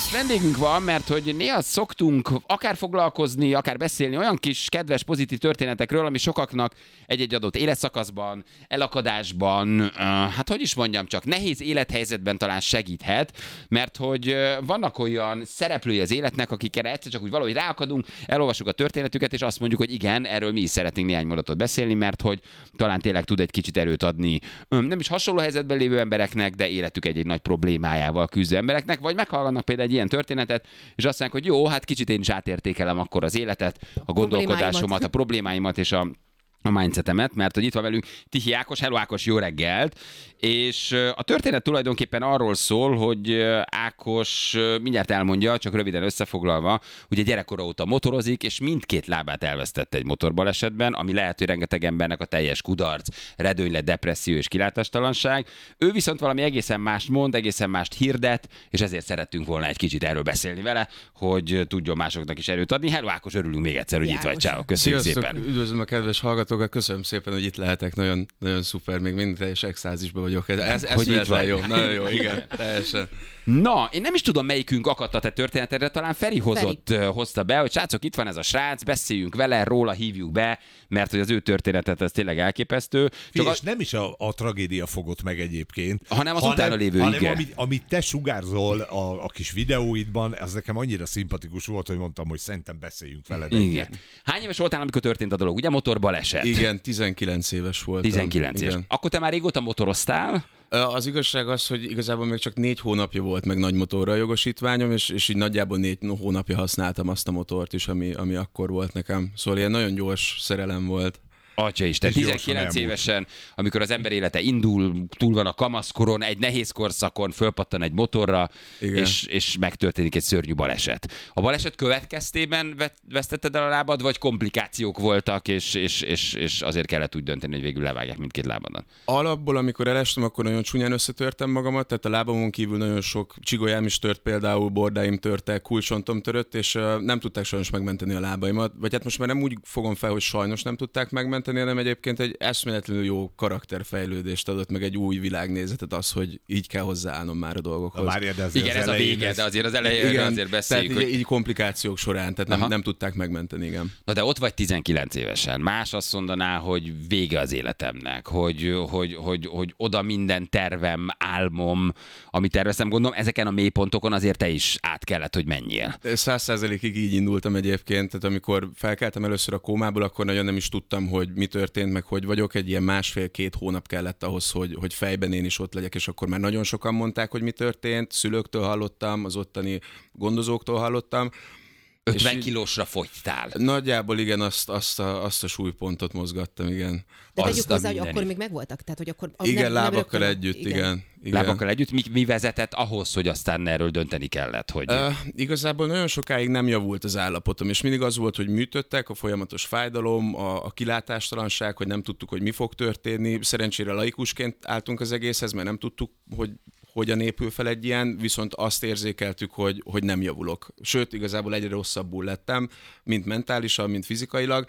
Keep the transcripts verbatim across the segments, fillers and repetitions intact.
lesz vendégünk van, mert hogy néha szoktunk akár foglalkozni, akár beszélni olyan kis kedves, pozitív történetekről, ami sokaknak egy-egy adott életszakaszban, elakadásban, uh, hát hogy is mondjam csak, nehéz élethelyzetben talán segíthet, mert hogy uh, vannak olyan szereplői az életnek, akikre egyszer csak úgy valahogy ráakadunk, elolvasjuk a történetüket, és azt mondjuk, hogy igen, erről mi is szeretnénk néhány mondatot beszélni, mert hogy talán tényleg tud egy kicsit erőt adni um, nem is hasonló helyzetben lévő embereknek, de életük egy-egy nagy problémájával küzdő embereknek, vagy meghallgatnak például egy ilyen történetet, és azt mondják, hogy jó, hát kicsit én is átértékelem akkor az életet, a gondolkodásomat, a problémáimat és a a mindsetemet, mert hogy itt van velünk Tichy Ákos. Hello Ákos, jó reggelt! És a történet tulajdonképpen arról szól, hogy Ákos mindjárt elmondja, csak röviden összefoglalva, hogy a gyerekkora óta motorozik, és mindkét lábát elvesztette egy motorbalesetben, ami lehet, hogy rengeteg embernek a teljes kudarc, redőnylet, depresszió és kilátástalanság. Ő viszont valami egészen mást mond, egészen mást hirdet, és ezért szerettünk volna egy kicsit erről beszélni vele, hogy tudjon másoknak is erőt adni. Hello Ákos, örülünk még egyszer, hogy itt vagy. Ciao. Köszönjük Sziasztok, szépen! Üdvözlöm a kedves hallgatókat, köszönöm szépen, hogy itt lehetek, nagyon, nagyon szuper, még mind teljes extázisban vagyok. Ez, ez hogy itt van. Jó, nagyon jó, igen, teljesen. Na, én nem is tudom, melyikünk akadt a te történetedre, talán Feri hozott, Feri. hozta be, hogy srácok, itt van ez a srác, beszéljünk vele, róla hívjuk be, mert hogy az ő történetet ez tényleg elképesztő. Csak és a... nem is a, a tragédia fogott meg egyébként, hanem az hanem, utána lévő, hanem igen. Amit, amit te sugárzol a, a kis videóidban, az nekem annyira szimpatikus volt, hogy mondtam, hogy szerintem beszéljünk veled. Igen. Hány éves voltál, amikor történt a dolog? Ugye motorbaleset? Igen, tizenkilenc éves voltam. tizenkilenc éves. Akkor te már régóta motoroztál? Az igazság az, hogy igazából még csak négy hónapja volt meg nagy motorra a jogosítványom, és, és így nagyjából négy hónapja használtam azt a motort is, ami, ami akkor volt nekem. Szóval ilyen nagyon gyors szerelem volt. Atyaisten, tizenkilenc évesen, amikor az ember élete indul, túl van a kamaszkoron, egy nehéz korszakon, fölpattan egy motorra, és, és megtörténik egy szörnyű baleset. A baleset következtében vesztetted el a lábad, vagy komplikációk voltak, és, és, és, és azért kellett úgy dönteni, hogy végül levágják mindkét lábadat? Alapból, amikor elestem, akkor nagyon csúnyán összetörtem magamat, tehát a lábamon kívül nagyon sok csigolyám is tört, például bordáim törtek, kulcsontom törött, és uh, nem tudták sajnos megmenteni a lábaimat. Vagy hát most már nem úgy fogom fel, hogy sajnos nem tudták megmenteni, hanem egyébként egy eszméletlenül jó karakterfejlődést adott, meg egy új világnézetet az, hogy így kell hozzáállnom már a dolgokhoz. Várja, de igen, ez a vége, de azért az elején igen, azért beszéljük. Tehát hogy... így komplikációk során, tehát nem, nem tudták megmenteni, igen. Na de ott vagy tizenkilenc évesen. Más azt mondaná, hogy vége az életemnek, hogy, hogy, hogy, hogy oda minden tervem, álmom, amit terveztem, gondolom, ezeken a mélypontokon azért te is át kellett, hogy menjél. Száz százalékig így indultam egyébként, tehát amikor felkeltem először a kómából, akkor nagyon nem is tudtam, hogy mi történt, meg hogy vagyok. Egy ilyen másfél-két hónap kellett ahhoz, hogy, hogy fejben én is ott legyek, és akkor már nagyon sokan mondták, hogy mi történt. Szülőktől hallottam, az ottani gondozóktól hallottam. ötven kilósra fogytál. Nagyjából igen, azt, azt, a, azt a súlypontot mozgattam, igen. De tegyük hozzá, hogy akkor még megvoltak? Tehát, hogy akkor igen, nem, lábakkal nem együtt, igen. igen. igen. Lábakkal együtt? Mi, mi vezetett ahhoz, hogy aztán erről dönteni kellett? Hogy... Uh, igazából nagyon sokáig nem javult az állapotom, és mindig az volt, hogy műtöttek, a folyamatos fájdalom, a, a kilátástalanság, hogy nem tudtuk, hogy mi fog történni. Szerencsére laikusként álltunk az egészhez, mert nem tudtuk, hogy hogyan épül fel egy ilyen, viszont azt érzékeltük, hogy, hogy nem javulok. Sőt, igazából egyre rosszabbul lettem, mint mentálisan, mint fizikailag,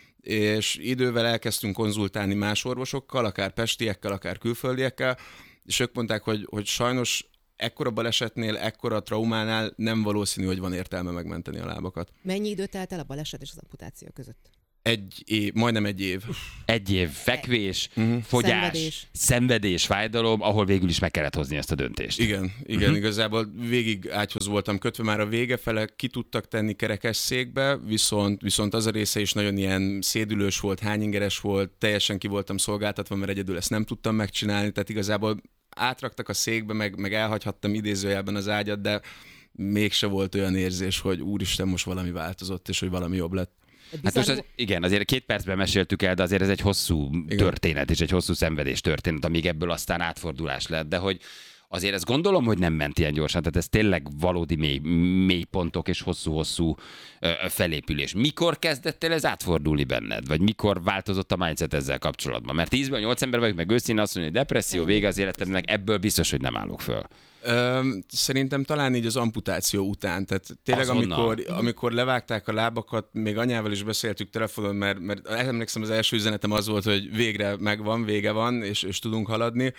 és idővel elkezdtünk konzultálni más orvosokkal, akár pestiekkel, akár külföldiekkel, és ők mondták, hogy, hogy sajnos ekkora balesetnél, ekkora traumánál nem valószínű, hogy van értelme megmenteni a lábakat. Mennyi idő telt el a baleset és az amputáció között? Egy év, majdnem egy év. Egy év fekvés, uh-huh. fogyás, szenvedés. szenvedés, fájdalom, ahol végül is meg kellett hozni ezt a döntést. Igen, igen, uh-huh. igazából végig ágyhoz voltam kötve, már a vége fele ki tudtak tenni kerekesszékbe, viszont, viszont az a része is nagyon ilyen szédülős volt, hányingeres volt, teljesen ki voltam szolgáltatva, mert egyedül ezt nem tudtam megcsinálni, tehát igazából átraktak a székbe, meg, meg elhagyhattam idézőjelben az ágyat, de mégse volt olyan érzés, hogy úristen, most valami változott, és hogy valami jobb lett. Hát most az, igen, azért két percben meséltük el, de azért ez egy hosszú igen. történet, és egy hosszú szenvedés történet, amíg ebből aztán átfordulás lett, de hogy azért ezt gondolom, hogy nem ment ilyen gyorsan, tehát ez tényleg valódi mély, mély pontok és hosszú-hosszú ö, felépülés. Mikor kezdett el ez átfordulni benned? Vagy mikor változott a mindset ezzel kapcsolatban? Mert tízből nyolc ember vagyok, meg őszintén azt mondja, hogy depresszió, vége az életemnek, ebből biztos, hogy nem állok föl. Ö, szerintem talán így az amputáció után, tehát tényleg amikor, amikor levágták a lábakat, még anyával is beszéltük telefonon, mert, mert emlékszem az első üzenetem az volt, hogy végre megvan, vége van, és, és tudunk haladni.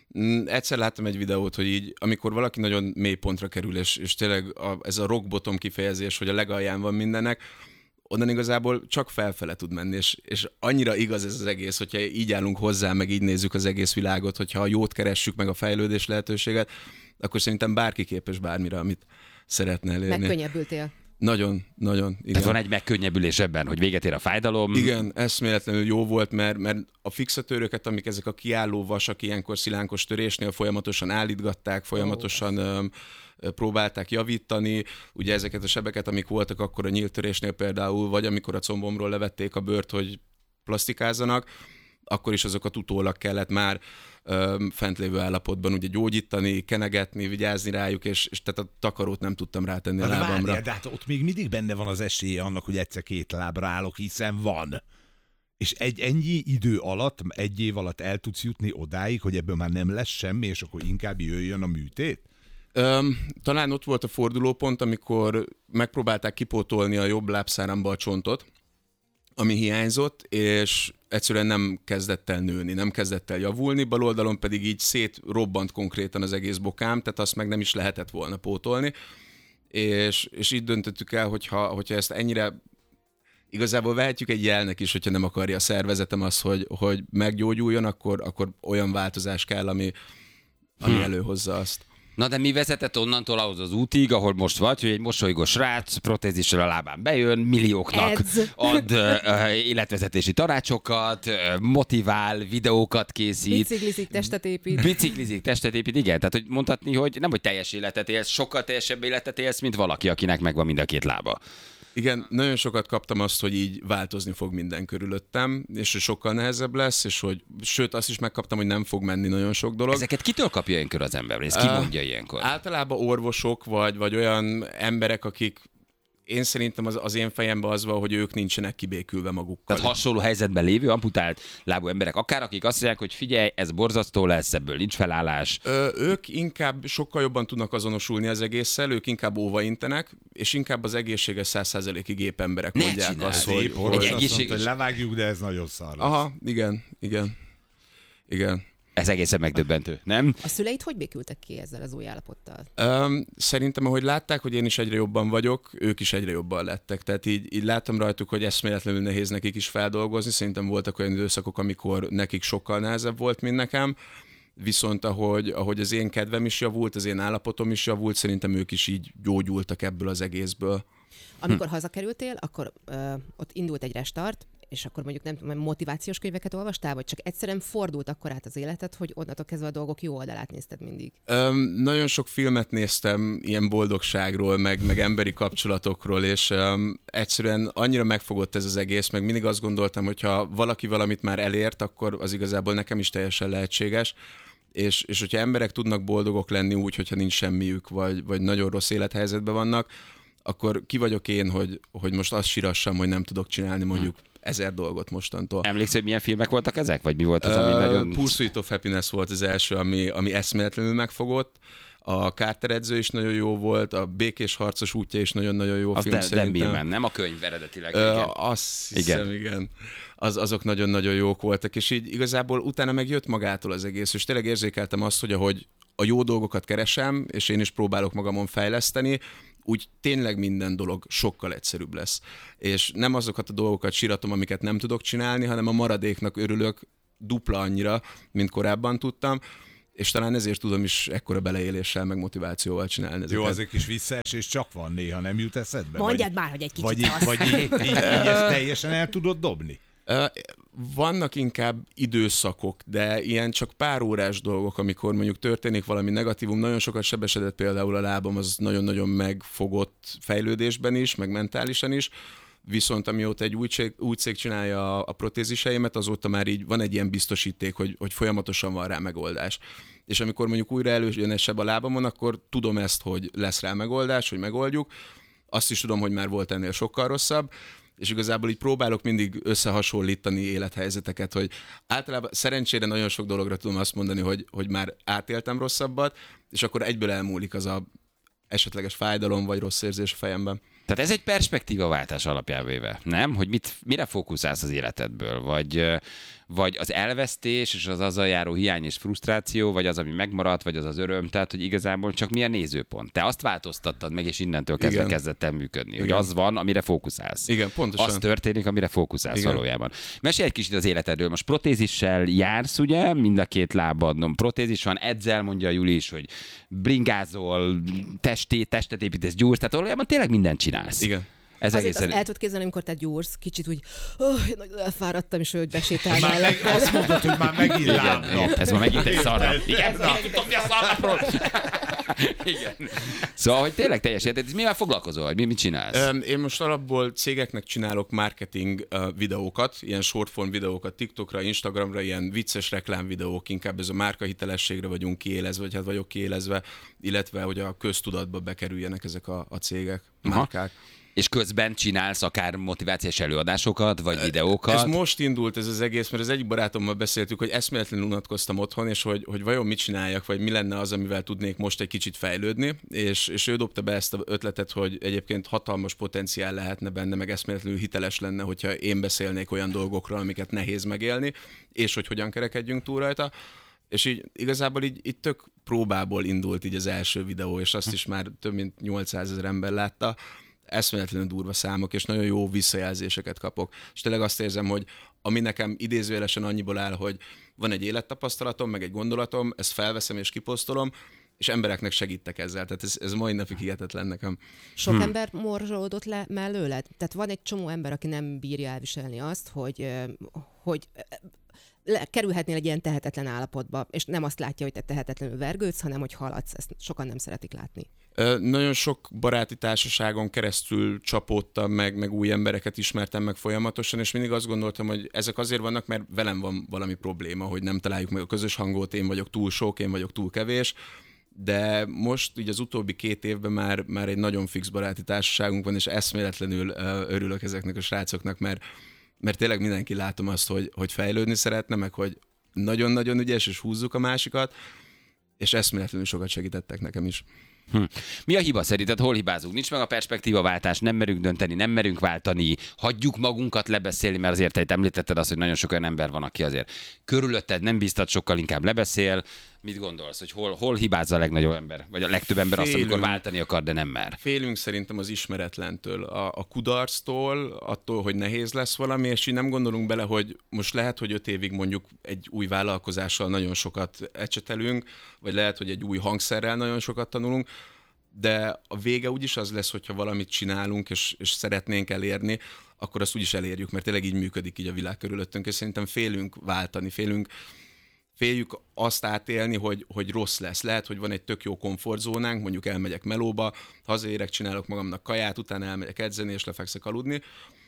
Egyszer láttam egy videót, hogy így, amikor valaki nagyon mély pontra kerül, és, és tényleg a, ez a rock bottom kifejezés, hogy a legalján van mindennek, onnan igazából csak felfele tud menni, és, és annyira igaz ez az egész, hogyha így állunk hozzá, meg így nézzük az egész világot, hogyha a jót keressük, meg a fejlődés lehetőséget, akkor szerintem bárki képes bármire, amit szeretne elérni. Megkönnyebbültél. Nagyon, nagyon, igen. Tehát van egy megkönnyebbülés ebben, hogy véget ér a fájdalom. Igen, eszméletlenül jó volt, mert, mert a fixatőröket, amik ezek a kiálló vasak ilyenkor szilánkos törésnél folyamatosan állítgatták, folyamatosan oh. ö, próbálták javítani. Ugye ezeket a sebeket, amik voltak akkor a nyílt törésnél például, vagy amikor a combomról levették a bőrt, hogy plastikázzanak, akkor is azokat utólag kellett már ö, fent lévő állapotban ugye gyógyítani, kenegetni, vigyázni rájuk, és, és tehát a takarót nem tudtam rátenni a lábamra. Várjál, de hát ott még mindig benne van az esélye annak, hogy egyszer két lábra állok, hiszen van. És egy ennyi idő alatt, egy év alatt el tudsz jutni odáig, hogy ebből már nem lesz semmi, és akkor inkább jöjjön a műtét? Öm, talán ott volt a fordulópont, amikor megpróbálták kipótolni a jobb lábszáramba a csontot, ami hiányzott, és egyszerűen nem kezdett el nőni, nem kezdett el javulni, bal oldalon pedig így szétrobbant konkrétan az egész bokám, tehát azt meg nem is lehetett volna pótolni, és, és így döntöttük el, hogyha, hogyha ezt ennyire igazából vehetjük egy jelnek is, hogyha nem akarja a szervezetem azt, hogy, hogy meggyógyuljon, akkor, akkor olyan változás kell, ami, ami hmm. előhozza azt. Na de mi vezetett onnantól ahhoz az útig, ahol most vagy, hogy egy mosolygós srác protézissel a lábán bejön, millióknak Edz. ad uh, életvezetési tanácsokat, uh, motivál, videókat készít. Biciklizik, testet épít. Biciklizik, testet épít, igen. Tehát hogy mondhatni, hogy nem, hogy teljes életet élsz, sokkal teljesebb életet élsz, mint valaki, akinek megvan mind a két lába. Igen, nagyon sokat kaptam azt, hogy így változni fog minden körülöttem, és hogy sokkal nehezebb lesz, és hogy, sőt, azt is megkaptam, hogy nem fog menni nagyon sok dolog. Ezeket kitől kapja ilyenkor az ember? Ez ki mondja ilyenkor? Általában orvosok, vagy, vagy olyan emberek, akik én szerintem az, az én fejemben az van, hogy ők nincsenek kibékülve magukkal. Tehát hasonló helyzetben lévő, amputált lábú emberek, akár akik azt mondják, hogy figyelj, ez borzasztó lesz, ebből nincs felállás. Ö, ők inkább sokkal jobban tudnak azonosulni az egésszel, ők inkább óvaintenek, és inkább az egészséges száz százalékig gép emberek ne mondják csináld, azt, Szép, hogy... orvos egy azt egészséges- mondta, hogy levágjuk, de ez nagyon szar lesz. Aha, igen, igen, igen. Ez egészen megdöbbentő, nem? A szüleid hogy békültek ki ezzel az új állapottal? Um, szerintem, ahogy látták, hogy én is egyre jobban vagyok, ők is egyre jobban lettek. Tehát így, így láttam rajtuk, hogy eszméletlenül nehéz nekik is feldolgozni. Szerintem voltak olyan időszakok, amikor nekik sokkal nehezebb volt, mint nekem. Viszont ahogy, ahogy az én kedvem is javult, az én állapotom is javult, szerintem ők is így gyógyultak ebből az egészből. Amikor hm. hazakerültél, akkor ö, ott indult egy restart, és akkor mondjuk nem tudom, motivációs könyveket olvastál, vagy csak egyszerűen fordult akkor át az életed, hogy onnantól kezdve a dolgok jó oldalát nézted mindig? Um, nagyon sok filmet néztem ilyen boldogságról, meg, meg emberi kapcsolatokról, és um, egyszerűen annyira megfogott ez az egész, meg mindig azt gondoltam, hogy ha valaki valamit már elért, akkor az igazából nekem is teljesen lehetséges. És, és hogyha emberek tudnak boldogok lenni úgy, hogyha nincs semmiük, vagy, vagy nagyon rossz élethelyzetben vannak, akkor ki vagyok én, hogy, hogy most azt sírassam, hogy nem tudok csinálni mondjuk ezer dolgot mostantól. Emlékszel, hogy milyen filmek voltak ezek? Vagy mi volt az, ami uh, nagyon... Pursuit of Happiness volt az első, ami, ami eszméletlenül megfogott. A Carter edző is nagyon jó volt, a Békés harcos útja is nagyon-nagyon jó az film de, szerintem. Dan Millman, nem a könyv eredetileg. Uh, igen. azt hiszem, igen. igen. Az, azok nagyon-nagyon jók voltak, és így igazából utána megjött magától az egész, és tényleg érzékeltem azt, hogy ahogy a jó dolgokat keresem, és én is próbálok magamon fejleszteni, úgy tényleg minden dolog sokkal egyszerűbb lesz. És nem azokat a dolgokat síratom, amiket nem tudok csinálni, hanem a maradéknak örülök dupla annyira, mint korábban tudtam, és talán ezért tudom is ekkora beleéléssel, meg motivációval csinálni ezeket. Jó, az egy kis visszaesés csak van néha, nem jut eszedbe? Mondjad már, hogy egy kicsit Vagy, így, vagy így, így, így ezt teljesen el tudod dobni? Vannak inkább időszakok, de ilyen csak pár órás dolgok, amikor mondjuk történik valami negatívum, nagyon sokat sebesedett például a lábam, az nagyon-nagyon megfogott fejlődésben is, meg mentálisan is, viszont amióta egy új cég, új cég csinálja a protéziseimet, azóta már így van egy ilyen biztosíték, hogy, hogy folyamatosan van rá megoldás. És amikor mondjuk újra előjön egy seb a lábamon, akkor tudom ezt, hogy lesz rá megoldás, hogy megoldjuk. Azt is tudom, hogy már volt ennél sokkal rosszabb, és igazából így próbálok mindig összehasonlítani élethelyzeteket, hogy általában szerencsére nagyon sok dologra tudom azt mondani, hogy, hogy már átéltem rosszabbat, és akkor egyből elmúlik az a esetleges fájdalom vagy rossz érzés a fejemben. Tehát ez egy perspektívaváltás alapján véve, nem? Hogy mit, mire fókuszálsz az életedből? Vagy, vagy az elvesztés, és az azzal járó hiány és frusztráció, vagy az, ami megmaradt, vagy az az öröm, tehát hogy igazából csak milyen nézőpont. Te azt változtattad meg, és innentől kezdve Igen. kezdett el működni, Igen. hogy az van, amire fókuszálsz. Igen, pontosan. Az történik, amire fókuszálsz Igen. valójában. Mesélj egy kicsit az életedről. Most protézissel jársz, ugye? Mind a két lábadon protézis van. Edzel, mondja Juli is, hogy bringázol, testé, testet építesz, gyúrsz, tehát valójában tényleg mindent csinálsz. Igen. Ez Azért egészen... azt el tudod képzelni, amikor te gyúrsz, kicsit úgy, oh, nagyon elfáradtam, és hogy besétál Már meg, mellett. azt mondod, hogy már megint Igen, lábnap. ez ma megint egy szarnap. Igen, Ez a- megint a szarnapról. Igen. Szóval, hogy tényleg teljes érted, mivel foglalkozol, vagy mi, mit csinálsz? Öm, Én most alapból cégeknek csinálok marketing uh, videókat, ilyen shortform videókat TikTokra, Instagramra, ilyen vicces reklám videók, inkább ez a márkahitelességre vagyunk kiélezve, vagy hát vagyok kiélezve, illetve hogy a köztudatba bekerüljenek ezek a, a cégek, Aha. márkák. És közben csinálsz akár motivációs előadásokat, vagy videókat? Ez most indult ez az egész, mert az egyik barátommal beszéltük, hogy eszméletlenül unatkoztam otthon, és hogy, hogy vajon mit csináljak, vagy mi lenne az, amivel tudnék most egy kicsit fejlődni, és, és ő dobta be ezt az ötletet, hogy egyébként hatalmas potenciál lehetne benne, meg eszméletlenül hiteles lenne, hogyha én beszélnék olyan dolgokról, amiket nehéz megélni, és hogy hogyan kerekedjünk túl rajta. És így igazából így, így tök próbából indult így az első videó, és azt is már több mint nyolcszázezer ember látta. Eszméletlenül durva számok, és nagyon jó visszajelzéseket kapok. És tényleg azt érzem, hogy ami nekem idézőjelesen annyiból áll, hogy van egy élettapasztalatom, meg egy gondolatom, ezt felveszem és kiposztolom, és embereknek segítek ezzel. Tehát ez, ez mai napig hihetetlen nekem. Sok hmm. ember morzsolódott le mellőled? Tehát van egy csomó ember, aki nem bírja elviselni azt, hogy, ö, hogy le, kerülhetnél egy ilyen tehetetlen állapotba, és nem azt látja, hogy te tehetetlenül vergődsz, hanem hogy haladsz. Ezt sokan nem szeretik látni. Ö, nagyon sok baráti társaságon keresztül csapódtam meg, meg új embereket ismertem meg folyamatosan, és mindig azt gondoltam, hogy ezek azért vannak, mert velem van valami probléma, hogy nem találjuk meg a közös hangot, én vagyok túl sok, én vagyok túl kevés, de most így az utóbbi két évben már, már egy nagyon fix baráti társaságunk van, és eszméletlenül ö, örülök ezeknek a srácoknak, mert, mert tényleg mindenki látom azt, hogy, hogy fejlődni szeretne, meg hogy nagyon-nagyon ügyes, és húzzuk a másikat, és eszméletlenül sokat segítettek nekem is. Hm. Mi a hiba szerinted? Hol hibázunk? Nincs meg a perspektívaváltás, nem merünk dönteni, nem merünk váltani, hagyjuk magunkat lebeszélni, mert azért te említetted azt, hogy nagyon sok olyan ember van, aki azért körülötted nem biztat, sokkal inkább lebeszél. Mit gondolsz, hogy hol, hol hibázza a legnagyobb ember, vagy a legtöbb ember azt, amikor váltani akar, de nem mer? Félünk szerintem az ismeretlentől, a, a kudarctól, attól, hogy nehéz lesz valami, és így nem gondolunk bele, hogy most lehet, hogy öt évig mondjuk egy új vállalkozással nagyon sokat ecsetelünk, vagy lehet, hogy egy új hangszerrel nagyon sokat tanulunk, de a vége úgyis az lesz, hogyha valamit csinálunk, és, és szeretnénk elérni, akkor azt úgyis elérjük, mert tényleg így működik így a világ körülöttünk, és szerintem félünk váltani, félünk Féljük azt átélni, hogy, hogy rossz lesz. Lehet, hogy van egy tök jó komfortzónánk, mondjuk elmegyek melóba, hazaérek, csinálok magamnak kaját, utána elmegyek edzeni, és lefekszek aludni.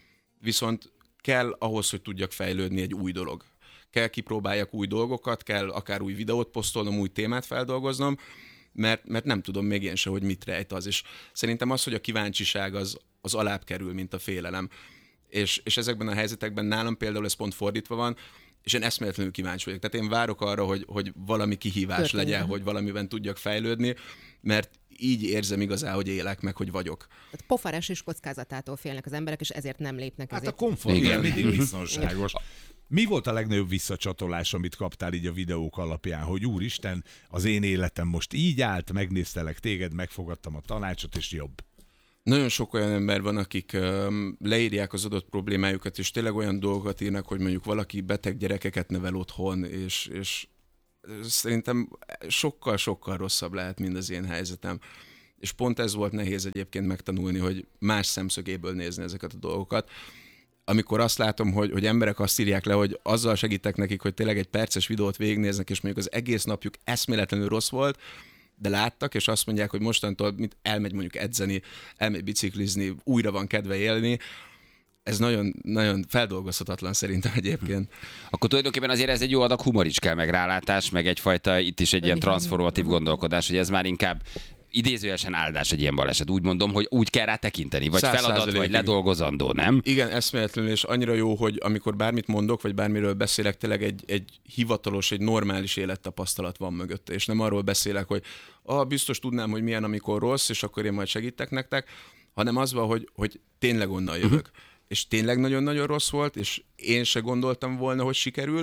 Viszont kell ahhoz, hogy tudjak fejlődni, egy új dolog. Kell kipróbáljak új dolgokat, kell akár új videót posztolnom, új témát feldolgoznom, mert, mert nem tudom még én se, hogy mit rejt az. És szerintem az, hogy a kíváncsiság az, az alább kerül, mint a félelem. És, és ezekben a helyzetekben nálam például ez pont fordítva van, és én eszméletlenül kíváncsi vagyok. Tehát én várok arra, hogy, hogy valami kihívás Történjen. legyen, hogy valamiben tudjak fejlődni, mert így érzem igazán, hogy élek meg, hogy vagyok. Tehát pofaresés kockázatától félnek az emberek, és ezért nem lépnek. Hát a ezért. komfort Igen. igen, mindig biztonságos. Mi volt a legnagyobb visszacsatolás, amit kaptál így a videók alapján, hogy úristen, az én életem most így állt, megnéztelek téged, megfogadtam a tanácsot, és jobb. Nagyon sok olyan ember van, akik um, leírják az adott problémájukat, és tényleg olyan dolgokat írnak, hogy mondjuk valaki beteg gyerekeket nevel otthon, és, és szerintem sokkal-sokkal rosszabb lehet, mint az én helyzetem. És pont ez volt nehéz egyébként megtanulni, hogy más szemszögéből nézni ezeket a dolgokat. Amikor azt látom, hogy, hogy emberek azt írják le, hogy azzal segítek nekik, hogy tényleg egy perces videót végignéznek, és mondjuk az egész napjuk eszméletlenül rossz volt, de láttak, és azt mondják, hogy mostantól mit elmegy mondjuk edzeni, elmegy biciklizni, újra van kedve élni, ez nagyon, nagyon feldolgozhatatlan szerintem egyébként. Akkor tulajdonképpen azért ez egy jó adag humor is kell, meg rálátás, meg egyfajta itt is egy ilyen transformatív gondolkodás, hogy ez már inkább idézőjelesen áldás egy ilyen baleset. Úgy mondom, hogy úgy kell rá tekinteni, vagy Száz feladat, vagy százalékig. ledolgozandó, nem? Igen, eszméletlenül, és annyira jó, hogy amikor bármit mondok, vagy bármiről beszélek, tényleg egy, egy hivatalos, egy normális élettapasztalat van mögötte, és nem arról beszélek, hogy ah, biztos tudnám, hogy milyen, amikor rossz, és akkor én majd segítek nektek, hanem az van, hogy, hogy tényleg onnan jövök. Uh-huh. és tényleg nagyon-nagyon rossz volt, és én se gondoltam volna, hogy sikerül,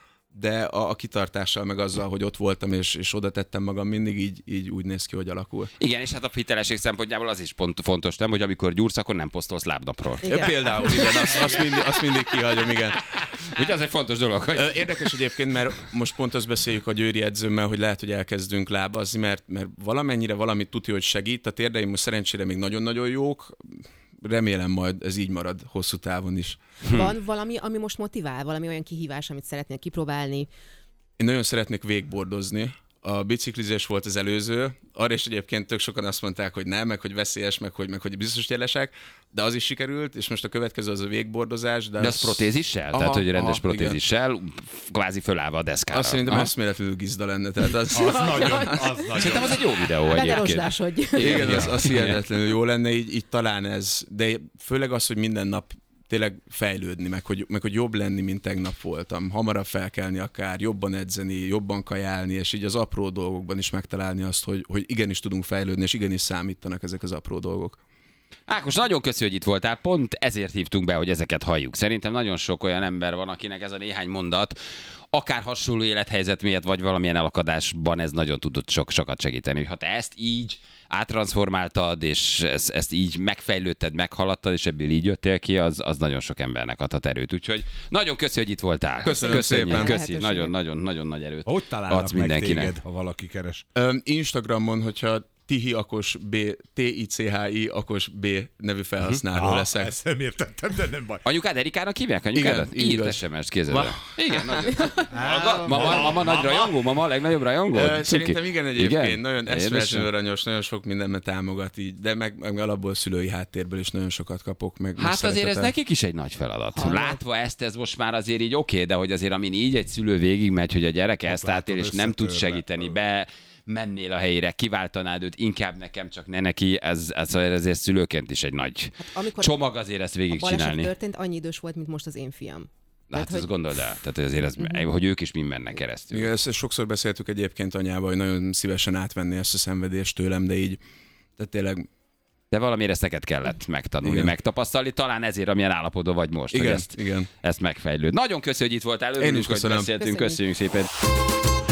de a, a kitartással, meg azzal, hogy ott voltam, és, és oda tettem magam mindig, így, így úgy néz ki, hogy alakul. Igen, és hát a hitelesség szempontjából az is pont fontos, nem, hogy amikor gyúrsz, akkor nem posztolsz lábnapról. Igen. Például, igen, azt, azt, mindig, azt mindig kihagyom, igen. Ugye az egy fontos dolog, hogy... Ö, Érdekes egyébként, mert most pont azt beszéljük a Győri edzőmmel, hogy lehet, hogy elkezdünk lábazni, mert, mert valamennyire valamit tudja, hogy segít. A térdeim most szerencsére még nagyon-nagyon jók. Remélem majd ez így marad hosszú távon is. Van valami, ami most motivál? Valami olyan kihívás, amit szeretnél kipróbálni? Én nagyon szeretnék végbordozni. A biciklizés volt az előző, arra is egyébként tök sokan azt mondták, hogy nem, meg hogy veszélyes, meg hogy, meg hogy biztos jelesek, de az is sikerült, és most a következő az a végbordozás. De, De az protézissel? Aha, Tehát, hogy rendes aha, protézissel, kvázi fölállva a deszkára. Azt szerintem Aha. eszméletlenül gizda lenne. Tehát az, Az nagyon, az nagyon. Szerintem az egy jó videó Ne egyébként. rozsdásodj. igen, az, az hihetetlenül jó lenne, így, így talán ez, de főleg az, hogy minden nap tényleg fejlődni, meg hogy, meg hogy jobb lenni, mint tegnap voltam. Hamarabb felkelni akár, jobban edzeni, jobban kajálni, és így az apró dolgokban is megtalálni azt, hogy, hogy igenis tudunk fejlődni, és igenis számítanak ezek az apró dolgok. Ákos, nagyon köszi, hogy itt voltál. Pont ezért hívtunk be, hogy ezeket halljuk. Szerintem nagyon sok olyan ember van, akinek ez a néhány mondat, akár hasonló élethelyzet miatt, vagy valamilyen elakadásban ez nagyon tudott sok, sokat segíteni. Ha te ezt így áttransformáltad, és ezt, ezt így megfejlődted, meghaladtad, és ebből így jöttél ki, az, az nagyon sok embernek adhat erőt. Úgyhogy nagyon köszi, hogy itt voltál. Köszönöm szépen. Köszi, Lehetőséget. nagyon-nagyon-nagyon nagy erőt. Hogy találnak adsz meg mindenkinek. téged, ha valaki keres? Öm, Instagramon, hogyha Tihi Akos B, T I C H I Akos B nevű felhasználó Ah, leszek. ezt nem értettem, de nem baj. Anyukád Erikának hívják? Anyukádat? Igen, így Írt igaz. es em es-t, kézzel. Va- Igen, nagyon. Mama, mama, mama nagy rajongó? Mama a legnagyobb rajongó? Ö, Cuki. Szerintem igen egyébként, Igen? nagyon Érdekes. eszméletlenül aranyos, nagyon sok mindenben támogat így, de meg, meg alapból szülői háttérből is nagyon sokat kapok. Meg, meg Hát azért ez szeretetet. nekik is egy nagy feladat. Hallod. Látva ezt, ez most már azért így oké, okay, de hogy azért amin így egy szülő végigmegy, hogy a gyereke ezt látod, átél, és nem tud összetörve. segíteni be, mennél a helyére, kiváltanád őt, inkább nekem, csak ne neki, ez, ez azért szülőként is egy nagy Amikor csomag azért ezt a baleset végigcsinálni. történt, annyi idős volt, mint most az én fiam. Hát hogy- ezt gondold el. Tehát azért ez, hogy ők is mind mennek keresztül. Igen, ezt, ezt sokszor beszéltük egyébként anyával, hogy nagyon szívesen átvenni ezt a szenvedést tőlem, de így, tehát tényleg De valamiért ezt neked kellett megtanulni, Igen. megtapasztalni, talán ezért, amilyen állapotban vagy most, igen, hogy ezt, igen. ezt megfejlőd. Nagyon köszönjük, hogy itt voltál, örülünk, hogy köszönöm. beszéltünk, Köszönjük. köszönjük szépen.